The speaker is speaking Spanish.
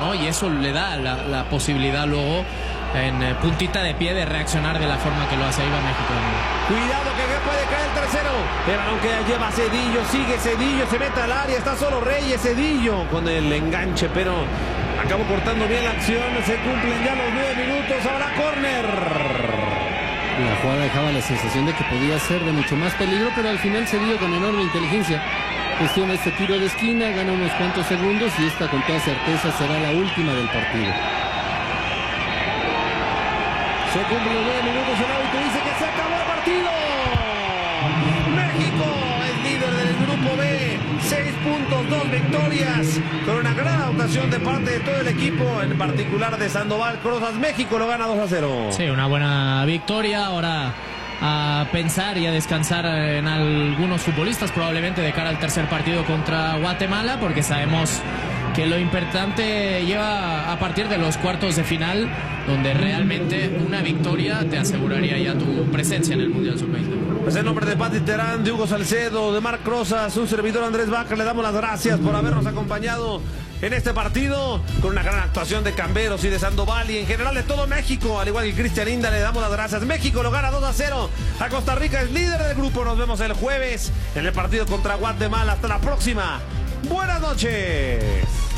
¿no? Y eso le da la posibilidad luego en puntita de pie de reaccionar de la forma que lo hace. Ahí va México. Cuidado que puede caer el tercero. El balón que lleva Cedillo, sigue Cedillo, se mete al área, está solo Reyes. Cedillo con el enganche, pero acabó cortando bien la acción. Se cumplen ya los 9 minutos, habrá córner. La jugada dejaba la sensación de que podía ser de mucho más peligro, pero al final Cedillo con enorme inteligencia gestiona este tiro de esquina, gana unos cuantos segundos y esta con toda certeza será la última del partido. Se cumplen los 9 minutos, el árbitro dice que se acabó el partido. México es líder del grupo B, 6 puntos, 2 victorias, con una gran actuación de parte de todo el equipo, en particular de Sandoval Crozas. México lo gana 2-0. Sí, una buena victoria. Ahora a pensar y a descansar en algunos futbolistas probablemente de cara al tercer partido contra Guatemala, porque sabemos que lo importante lleva a partir de los cuartos de final, donde realmente una victoria te aseguraría ya tu presencia en el Mundial Sub-20. Pues en nombre de Pati Terán, de Hugo Salcedo, de Marc Crozas, un servidor Andrés Vaca, le damos las gracias por habernos acompañado en este partido, con una gran actuación de Camberos y de Sandoval y en general de todo México, al igual que Cristian Inda, le damos las gracias. México lo gana 2-0 a Costa Rica, es líder del grupo. Nos vemos el jueves en el partido contra Guatemala. Hasta la próxima. Buenas noches.